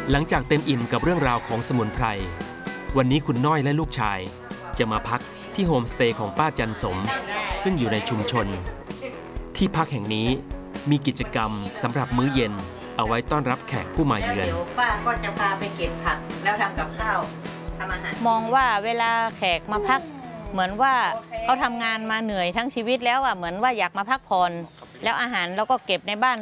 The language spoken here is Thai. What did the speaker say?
หลังจากเต็มอิ่มกับเรื่องราวของสมุนไพรวันนี้คุณน้อยและลูกชายจะมาพักที่โฮมสเตย์ของป้าจันสมซึ่งอยู่ในชุมชนที่พักแห่งนี้มีกิจกรรมสำหรับมื้อเย็นเอาไว้ต้อนรับแขกผู้มาเยือนเดี๋ยวป้าก็จะพาไปเก็บผักแล้วทำกับข้าวทำอาหารมองว่าเวลาแขกมาพักเหมือนว่าเขาทำงานมาเหนื่อยทั้งชีวิตแล้วเหมือนว่าอยากมาพักผ่อนแล้วอาหารเราก็เก็บในบ้าน